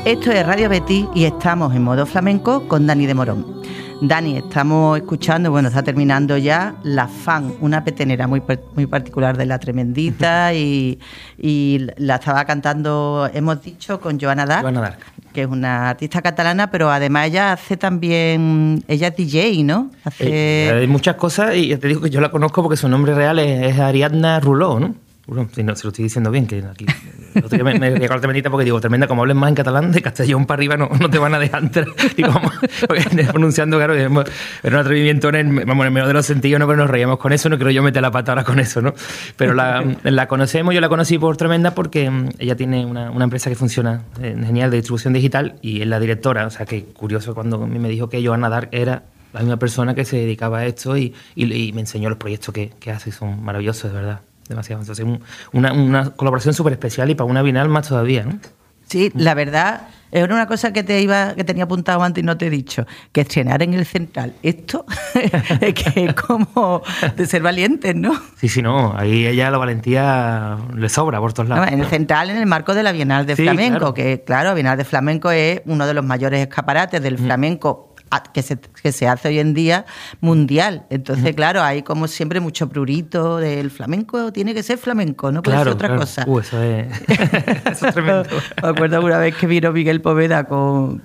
Esto es Radio Betis y estamos en modo flamenco con Dani de Morón. Dani, estamos escuchando, bueno, está terminando ya La Fan, una petenera muy particular de La Tremendita y la estaba cantando, hemos dicho, con Joana Darc, que es una artista catalana, pero además ella hace también, ella es DJ, ¿no? Hay muchas cosas y te digo que yo la conozco porque su nombre real es Ariadna Ruló, ¿no? Si no, se lo estoy diciendo bien, que aquí me digo la Tremendita porque digo, tremenda, como hables más en catalán, de Castellón para arriba no te van a dejar entrar. Y vamos, pronunciando, claro, era un atrevimiento en el medio de los sentidos, ¿no? Pero nos reíamos con eso, no quiero yo meter la pata ahora con eso, ¿no? Pero la conocemos, yo la conocí por Tremenda porque ella tiene una empresa que funciona genial de distribución digital y es la directora, o sea, que curioso cuando me dijo que Joana Darc era la misma persona que se dedicaba a esto y me enseñó los proyectos que hace, son maravillosos, de verdad. Demasiado. Entonces, una colaboración súper especial y para una Bienal más todavía, ¿no? Sí, la verdad, es una cosa que tenía apuntado antes y no te he dicho, que estrenar en el Central esto es que es como de ser valientes, ¿no? Sí, no, ahí ella la valentía le sobra por todos lados. En el Central, en el marco de la Bienal de Flamenco, claro. Que claro, Bienal de Flamenco es uno de los mayores escaparates del flamenco que se hace hoy en día mundial. Entonces, claro, hay como siempre mucho prurito del flamenco, tiene que ser flamenco, no puede ser otra cosa. Eso es tremendo. Me acuerdo una vez que vino Miguel Poveda con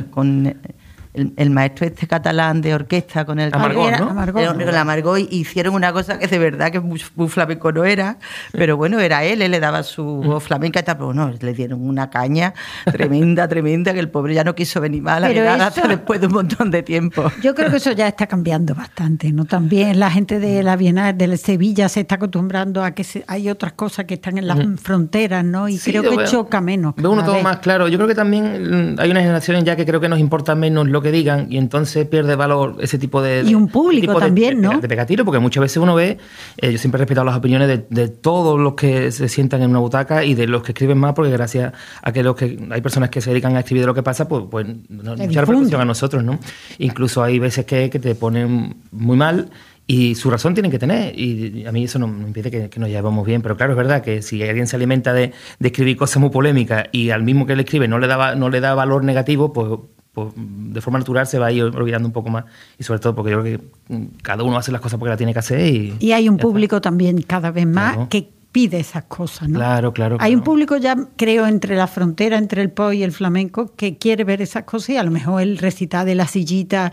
el maestro catalán de orquesta, con el Amargós, ¿no? Con Amargós, y hicieron una cosa que de verdad que muy flamenco no era, pero bueno, era él le daba su voz flamenca y tal, pero no, le dieron una caña tremenda, que el pobre ya no quiso venir más a la Bienal hasta después de un montón de tiempo. Yo creo que eso ya está cambiando bastante, ¿no? También la gente de la Bienal de Sevilla se está acostumbrando a que hay otras cosas que están en las fronteras, ¿no? Y sí, creo que choca menos. Ve uno todo más claro. Yo creo que también hay unas generaciones ya que creo que nos importa menos lo que digan y entonces pierde valor ese tipo de... Y un público también, ¿no? De pegatiro, porque muchas veces uno ve, yo siempre he respetado las opiniones de todos los que se sientan en una butaca y de los que escriben más, porque gracias a que hay personas que se dedican a escribir de lo que pasa, pues mucha repercusión a nosotros, ¿no? Incluso hay veces que te ponen muy mal y su razón tienen que tener, y a mí eso no me impide que nos llevemos bien, pero claro, es verdad que si alguien se alimenta de escribir cosas muy polémicas y al mismo que le escribe no le da valor negativo, pues de forma natural se va a ir olvidando un poco más, y sobre todo porque yo creo que cada uno hace las cosas porque la tiene que hacer y hay un público también cada vez más que pide esas cosas, ¿no? Claro. Hay un público ya, creo, entre la frontera, entre el pop y el flamenco, que quiere ver esas cosas y a lo mejor el recital de la sillita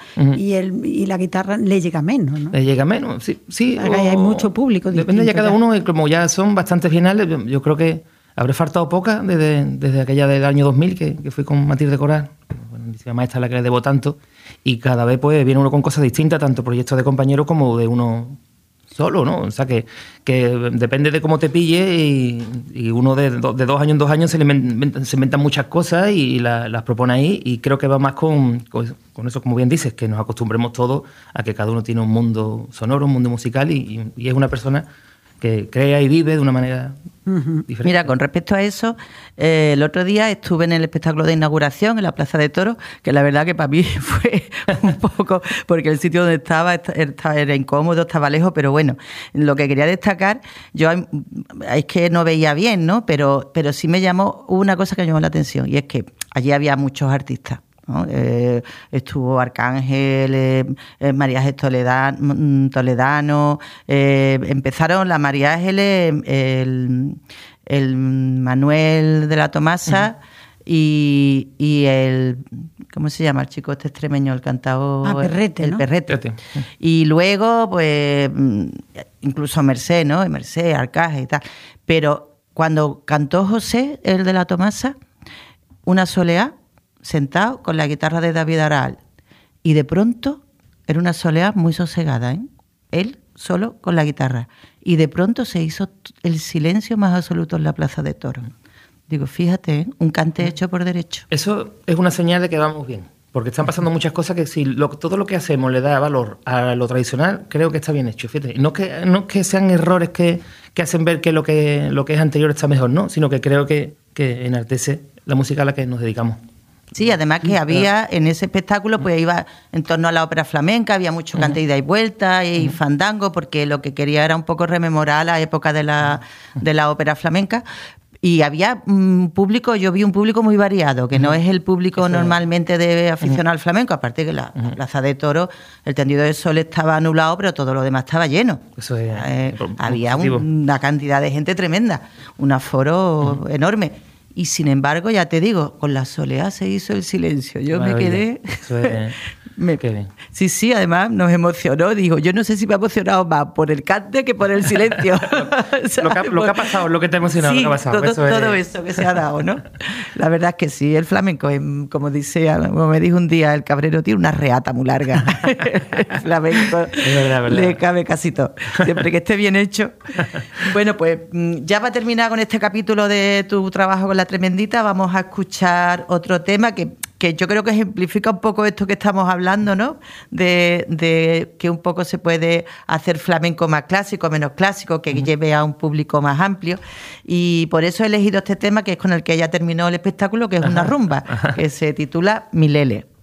y la guitarra le llega menos, ¿no? Le llega menos, sí. Hay mucho público distinto. Depende ya cada uno, y como ya son bastantes finales, yo creo que habré faltado poca desde aquella del año 2000 que fui con Matilde Coral, mi maestra a la que le debo tanto, y cada vez pues viene uno con cosas distintas, tanto proyectos de compañeros como de uno solo, ¿no? O sea, que depende de cómo te pille y uno de 2 años en 2 años se inventan muchas cosas y las propone ahí, y creo que va más con eso, como bien dices, que nos acostumbremos todos a que cada uno tiene un mundo sonoro, un mundo musical y es una persona que crea y vive de una manera diferente. Mira, con respecto a eso, el otro día estuve en el espectáculo de inauguración en la Plaza de Toros, que la verdad que para mí fue un poco, porque el sitio donde estaba era incómodo, estaba lejos, pero bueno, lo que quería destacar, yo es que no veía bien, ¿no? Pero sí me llamó una cosa que me llamó la atención, y es que allí había muchos artistas, ¿no? Estuvo Arcángel, María Ángeles Toledano, empezaron la María Ángeles, el Manuel de la Tomasa y el, ¿cómo se llama el chico este extremeño, el cantador? Perrete, el ¿no? Perrete. Y luego pues incluso Mercé, ¿no? Mercé, Arcángel y tal. Pero cuando cantó José, el de la Tomasa, una soleá, sentado con la guitarra de David Aral, y de pronto era una soleá muy sosegada, él solo con la guitarra, y de pronto se hizo el silencio más absoluto en la Plaza de Toros. Digo, fíjate, un cante hecho por derecho. Eso es una señal de que vamos bien, porque están pasando muchas cosas que si todo lo que hacemos le da valor a lo tradicional, creo que está bien hecho. Fíjate, no que sean errores que hacen ver que lo que es anterior está mejor, no, sino que creo que enaltece la música a la que nos dedicamos. Sí, además que había en ese espectáculo, pues iba en torno a la ópera flamenca, había mucho cante ida y vuelta y fandango, porque lo que quería era un poco rememorar la época de la ópera flamenca. Y había un público, yo vi un público muy variado, que no es el público normalmente de aficionado al flamenco, aparte que la Plaza de Toros, el tendido del Sol estaba anulado, pero todo lo demás estaba lleno. Eso es, había una cantidad de gente tremenda, un aforo enorme. Y sin embargo, ya te digo, con la soleá se hizo el silencio. Yo me quedé... Eso es... Qué bien. Sí, además nos emocionó. Digo, yo no sé si me ha emocionado más por el cante que por el silencio. lo que ha pasado, lo que te ha emocionado, sí, lo que ha pasado. Todo eso que se ha dado, ¿no? La verdad es que sí, el flamenco, como me dijo un día el Cabrero, tiene una reata muy larga. El flamenco es verdad. Le cabe casi todo, siempre que esté bien hecho. Bueno, pues ya va a terminar con este capítulo de tu trabajo con la Tremendita. Vamos a escuchar otro tema que yo creo que ejemplifica un poco esto que estamos hablando, ¿no? De que un poco se puede hacer flamenco más clásico, menos clásico, que lleve a un público más amplio. Y por eso he elegido este tema, que es con el que ella terminó el espectáculo, que es una rumba, que se titula Milele.